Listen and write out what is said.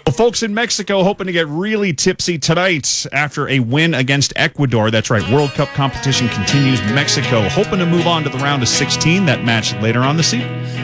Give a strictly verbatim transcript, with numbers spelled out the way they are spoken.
Well, folks in Mexico hoping to get really tipsy tonight after a win against Ecuador. That's right, World Cup competition continues. Mexico hoping to move on to the round of sixteen. That match later on this evening.